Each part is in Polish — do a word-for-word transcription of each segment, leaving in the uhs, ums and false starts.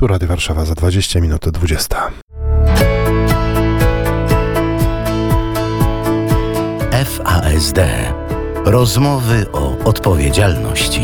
Tu Radio Warszawa za dwadzieścia minut dwudziesta. F A S D. Rozmowy o odpowiedzialności.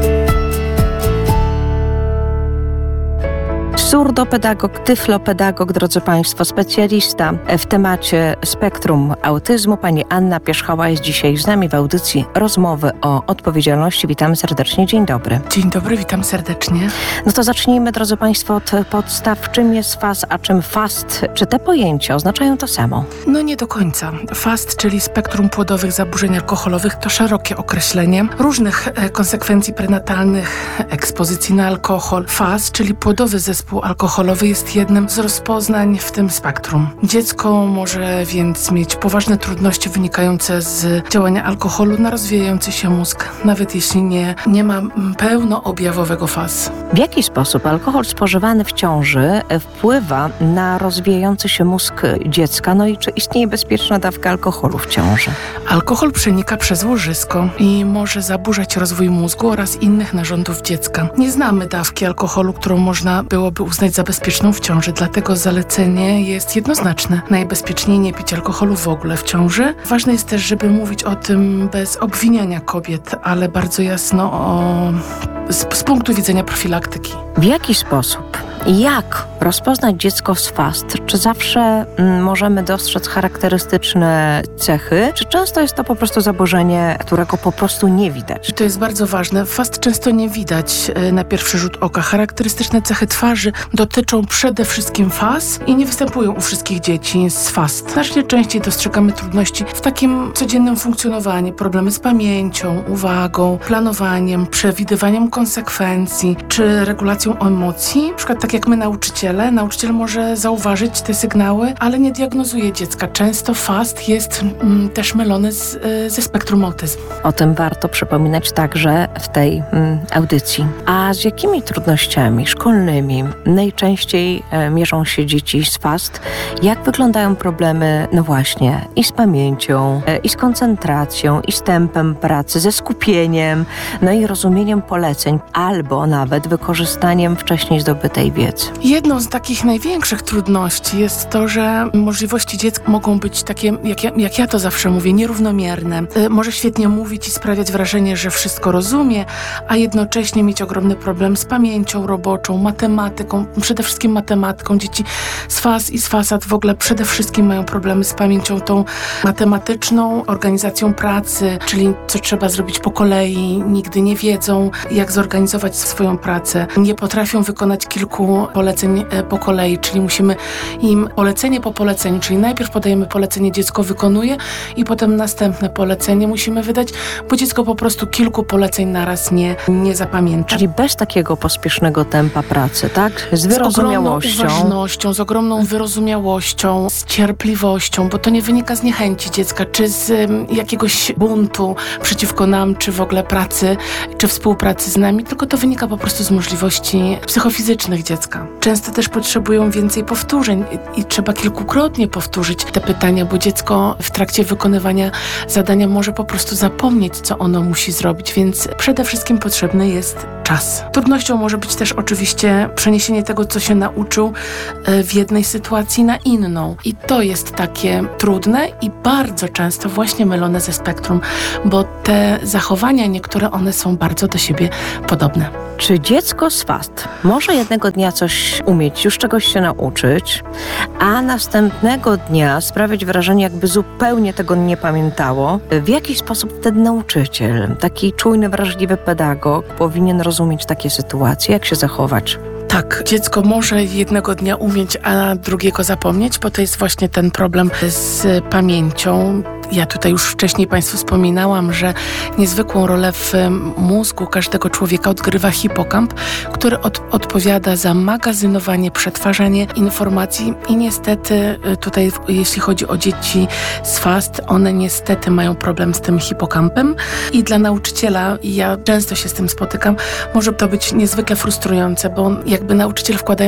Surdopedagog, tyflopedagog, drodzy Państwo, specjalista w temacie spektrum autyzmu. Pani Anna Pierzchała jest dzisiaj z nami w audycji Rozmowy o odpowiedzialności. Witamy serdecznie. Dzień dobry. Dzień dobry, witam serdecznie. No to zacznijmy, drodzy Państwo, od podstaw. Czym jest F A S, a czym F A S T? Czy te pojęcia oznaczają to samo? No nie do końca. F A S T, czyli spektrum płodowych zaburzeń alkoholowych, to szerokie określenie różnych e, konsekwencji prenatalnych, ekspozycji na alkohol. F A S, czyli płodowy zespół alkoholowy, jest jednym z rozpoznań w tym spektrum. Dziecko może więc mieć poważne trudności wynikające z działania alkoholu na rozwijający się mózg, nawet jeśli nie, nie ma pełnoobjawowego F A S. W jaki sposób alkohol spożywany w ciąży wpływa na rozwijający się mózg dziecka? No i czy istnieje bezpieczna dawka alkoholu w ciąży? Alkohol przenika przez łożysko i może zaburzać rozwój mózgu oraz innych narządów dziecka. Nie znamy dawki alkoholu, którą można byłoby uznać za bezpieczną w ciąży, dlatego zalecenie jest jednoznaczne. Najbezpieczniej nie pić alkoholu w ogóle w ciąży. Ważne jest też, żeby mówić o tym bez obwiniania kobiet, ale bardzo jasno o, z, z punktu widzenia profilaktyki. W jaki sposób? Jak rozpoznać dziecko z F A S T? Czy zawsze mm, możemy dostrzec charakterystyczne cechy, czy często jest to po prostu zaburzenie, którego po prostu nie widać? To jest bardzo ważne. F A S T często nie widać y, na pierwszy rzut oka. Charakterystyczne cechy twarzy dotyczą przede wszystkim F A S i nie występują u wszystkich dzieci z F A S T. Znacznie częściej dostrzegamy trudności w takim codziennym funkcjonowaniu, problemy z pamięcią, uwagą, planowaniem, przewidywaniem konsekwencji, czy regulacją emocji. Na przykład tak jak my nauczyciele, nauczyciel może zauważyć te sygnały, ale nie diagnozuje dziecka. Często F A S T jest mm, też mylony z, y, ze spektrum autyzmu. O tym warto przypominać także w tej mm, audycji. A z jakimi trudnościami szkolnymi najczęściej e, mierzą się dzieci z F A S T? Jak wyglądają problemy, no właśnie, i z pamięcią, e, i z koncentracją, i z tempem pracy, ze skupieniem, no i rozumieniem poleceń, albo nawet wykorzystaniem wcześniej zdobytej wiedzy? Jedną z takich największych trudności jest to, że możliwości dziecka mogą być takie, jak ja, jak ja to zawsze mówię, nierównomierne. Y, może świetnie mówić i sprawiać wrażenie, że wszystko rozumie, a jednocześnie mieć ogromny problem z pamięcią roboczą, matematyką, przede wszystkim matematyką. Dzieci z F A S i z F A S A T w ogóle przede wszystkim mają problemy z pamięcią tą matematyczną, organizacją pracy, czyli co trzeba zrobić po kolei, nigdy nie wiedzą, jak zorganizować swoją pracę. Nie potrafią wykonać kilku poleceń po kolei, czyli musimy im polecenie po poleceniu, czyli najpierw podajemy polecenie, dziecko wykonuje i potem następne polecenie musimy wydać, bo dziecko po prostu kilku poleceń naraz nie, nie zapamięta. Czyli bez takiego pospiesznego tempa pracy, tak? Z wyrozumiałością. Z ogromną uważnością, z ogromną wyrozumiałością, z cierpliwością, bo to nie wynika z niechęci dziecka, czy z um, jakiegoś buntu przeciwko nam, czy w ogóle pracy, czy współpracy z nami, tylko to wynika po prostu z możliwości psychofizycznych dziecka. Często też potrzebują więcej powtórzeń i, i trzeba kilkukrotnie powtórzyć te pytania, bo dziecko w trakcie wykonywania zadania może po prostu zapomnieć, co ono musi zrobić, więc przede wszystkim potrzebny jest czas. Trudnością może być też oczywiście przeniesienie tego, co się nauczył w jednej sytuacji na inną. I to jest takie trudne i bardzo często właśnie mylone ze spektrum, bo te zachowania, niektóre one są bardzo do siebie podobne. Czy dziecko z F A S T może jednego dnia coś umieć, już czegoś się nauczyć, a następnego dnia sprawiać wrażenie, jakby zupełnie tego nie pamiętało? W jaki sposób wtedy nauczyciel, taki czujny, wrażliwy pedagog powinien rozumieć takie sytuacje? Jak się zachować? Tak, dziecko może jednego dnia umieć, a drugiego zapomnieć, bo to jest właśnie ten problem z pamięcią. Ja tutaj już wcześniej Państwu wspominałam, że niezwykłą rolę w mózgu każdego człowieka odgrywa hipokamp, który od, odpowiada za magazynowanie, przetwarzanie informacji i niestety tutaj, jeśli chodzi o dzieci z F A S T, one niestety mają problem z tym hipokampem i dla nauczyciela, i ja często się z tym spotykam, może to być niezwykle frustrujące, bo jakby nauczyciel, wkładając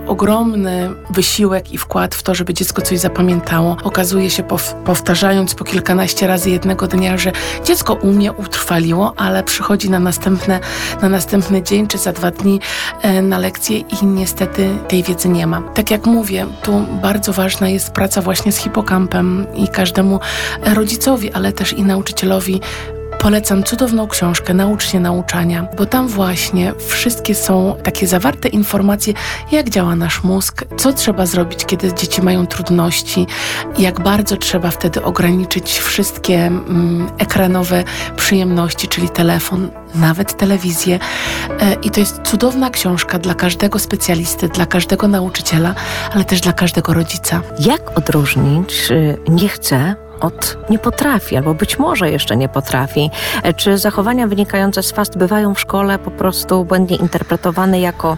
ogromny wysiłek i wkład w to, żeby dziecko coś zapamiętało. Okazuje się, pow- powtarzając po kilkanaście razy jednego dnia, że dziecko umie, utrwaliło, ale przychodzi na następne, na następny dzień czy za dwa dni e, na lekcję i niestety tej wiedzy nie ma. Tak jak mówię, tu bardzo ważna jest praca właśnie z hipokampem i każdemu rodzicowi, ale też i nauczycielowi polecam cudowną książkę Naucz się nauczania, bo tam właśnie wszystkie są takie zawarte informacje, jak działa nasz mózg, co trzeba zrobić, kiedy dzieci mają trudności, jak bardzo trzeba wtedy ograniczyć wszystkie mm, ekranowe przyjemności, czyli telefon, nawet telewizję. E, I to jest cudowna książka dla każdego specjalisty, dla każdego nauczyciela, ale też dla każdego rodzica. Jak odróżnić y, nie chcę od nie potrafi, albo być może jeszcze nie potrafi? Czy zachowania wynikające z fast bywają w szkole po prostu błędnie interpretowane jako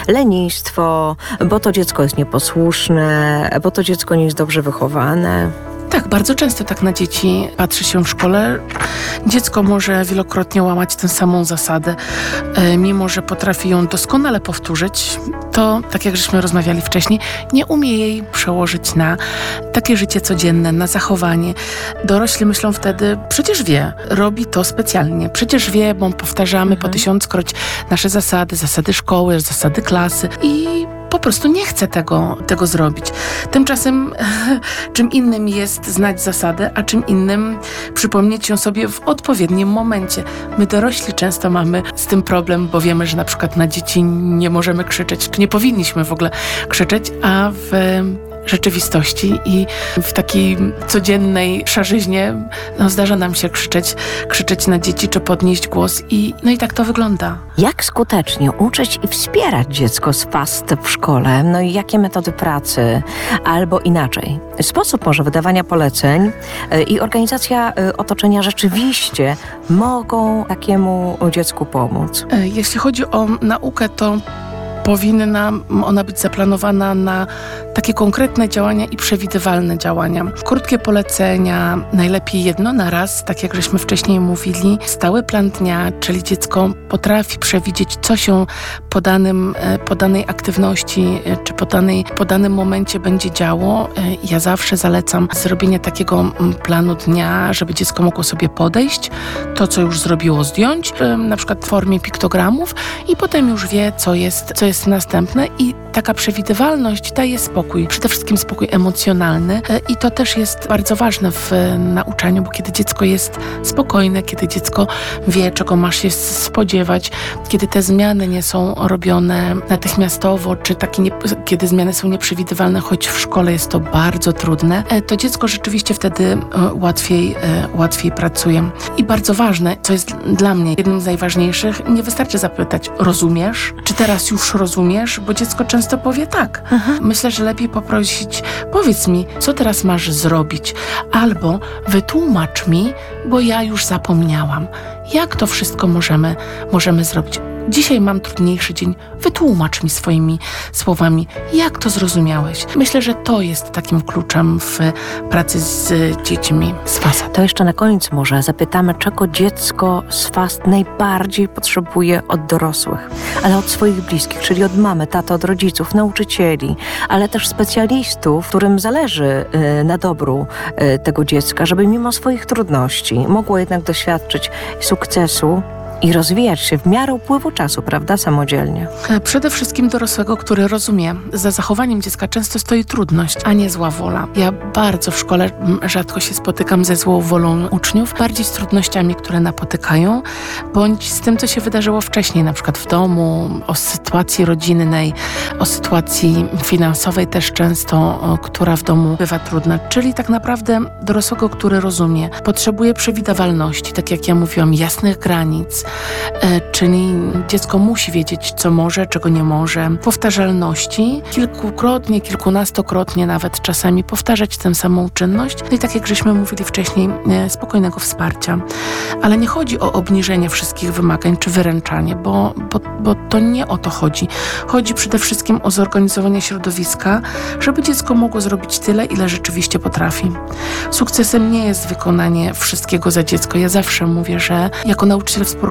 lenistwo, bo to dziecko jest nieposłuszne, bo to dziecko nie jest dobrze wychowane? Tak, bardzo często tak na dzieci patrzy się w szkole. Dziecko może wielokrotnie łamać tę samą zasadę, e, mimo że potrafi ją doskonale powtórzyć, to, tak jak żeśmy rozmawiali wcześniej, nie umie jej przełożyć na takie życie codzienne, na zachowanie. Dorośli myślą wtedy, przecież wie, robi to specjalnie, przecież wie, bo powtarzamy mhm. po tysiąckroć nasze zasady, zasady szkoły, zasady klasy i po prostu nie chce tego, tego zrobić. Tymczasem czym innym jest znać zasadę, a czym innym przypomnieć ją sobie w odpowiednim momencie. My dorośli często mamy z tym problem, bo wiemy, że na przykład na dzieci nie możemy krzyczeć, czy nie powinniśmy w ogóle krzyczeć, a w rzeczywistości i w takiej codziennej szarzyźnie no, zdarza nam się krzyczeć, krzyczeć na dzieci, czy podnieść głos i no i tak to wygląda. Jak skutecznie uczyć i wspierać dziecko z fast w szkole? No i jakie metody pracy? Albo inaczej, sposób może wydawania poleceń y, i organizacja y, otoczenia rzeczywiście mogą takiemu dziecku pomóc? Jeśli chodzi o naukę, to powinna ona być zaplanowana na takie konkretne działania i przewidywalne działania. Krótkie polecenia, najlepiej jedno na raz, tak jak żeśmy wcześniej mówili. Stały plan dnia, czyli dziecko potrafi przewidzieć, co się po, danym, po danej aktywności czy po, danej, po danym momencie będzie działo. Ja zawsze zalecam zrobienie takiego planu dnia, żeby dziecko mogło sobie podejść, to co już zrobiło zdjąć, na przykład w formie piktogramów i potem już wie, co jest, co jest następne i taka przewidywalność daje spokój, przede wszystkim spokój emocjonalny i to też jest bardzo ważne w nauczaniu, bo kiedy dziecko jest spokojne, kiedy dziecko wie, czego ma się spodziewać, kiedy te zmiany nie są robione natychmiastowo, czy takie nie, kiedy zmiany są nieprzewidywalne, choć w szkole jest to bardzo trudne, to dziecko rzeczywiście wtedy łatwiej, łatwiej pracuje. I bardzo ważne, co jest dla mnie jednym z najważniejszych, nie wystarczy zapytać, rozumiesz? Czy teraz już rozumiesz? Bo dziecko często powie tak. Mhm. Myślę, że lepiej poprosić, powiedz mi, co teraz masz zrobić? Albo wytłumacz mi, bo ja już zapomniałam. Jak to wszystko możemy, możemy zrobić? Dzisiaj mam trudniejszy dzień. Wytłumacz mi swoimi słowami, jak to zrozumiałeś. Myślę, że to jest takim kluczem w pracy z dziećmi z fast. To jeszcze na koniec może zapytamy, czego dziecko z fast najbardziej potrzebuje od dorosłych, ale od swoich bliskich, czyli od mamy, taty, od rodziców, nauczycieli, ale też specjalistów, którym zależy y, na dobru y, tego dziecka, żeby mimo swoich trudności mogło jednak doświadczyć sukcesu i rozwijać się w miarę upływu czasu, prawda, samodzielnie. Przede wszystkim dorosłego, który rozumie, za zachowaniem dziecka często stoi trudność, a nie zła wola. Ja bardzo w szkole rzadko się spotykam ze złą wolą uczniów, bardziej z trudnościami, które napotykają, bądź z tym, co się wydarzyło wcześniej, na przykład w domu, o sytuacji rodzinnej, o sytuacji finansowej też często, o, która w domu bywa trudna. Czyli tak naprawdę dorosłego, który rozumie, potrzebuje przewidywalności, tak jak ja mówiłam, jasnych granic, czyli dziecko musi wiedzieć, co może, czego nie może. Powtarzalności, kilkukrotnie, kilkunastokrotnie nawet czasami powtarzać tę samą czynność. No i tak jak żeśmy mówili wcześniej, spokojnego wsparcia. Ale nie chodzi o obniżenie wszystkich wymagań czy wyręczanie, bo, bo, bo to nie o to chodzi. Chodzi przede wszystkim o zorganizowanie środowiska, żeby dziecko mogło zrobić tyle, ile rzeczywiście potrafi. Sukcesem nie jest wykonanie wszystkiego za dziecko. Ja zawsze mówię, że jako nauczyciel współorganizacyjny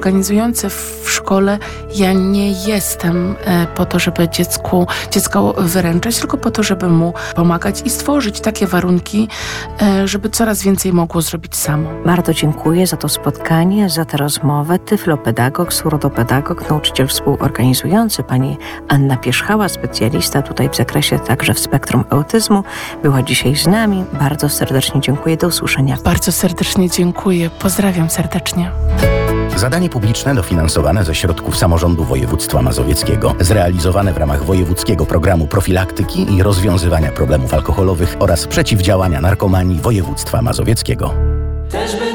organizujące w szkole, ja nie jestem e, po to, żeby dziecku, dziecko wyręczać, tylko po to, żeby mu pomagać i stworzyć takie warunki, e, żeby coraz więcej mogło zrobić samo. Bardzo dziękuję za to spotkanie, za tę rozmowę. Tyflopedagog, surdopedagog, nauczyciel współorganizujący, pani Anna Pierzchała, specjalista tutaj w zakresie także w spektrum autyzmu, była dzisiaj z nami. Bardzo serdecznie dziękuję. Do usłyszenia. Bardzo serdecznie dziękuję. Pozdrawiam serdecznie. Zadanie publiczne dofinansowane ze środków samorządu województwa mazowieckiego, zrealizowane w ramach wojewódzkiego programu profilaktyki i rozwiązywania problemów alkoholowych oraz przeciwdziałania narkomanii województwa mazowieckiego.